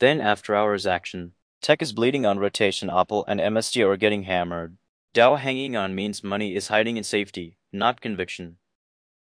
Then after hours action. Tech is bleeding on rotation. Apple and MST are getting hammered. Dow hanging on means money is hiding in safety, not conviction.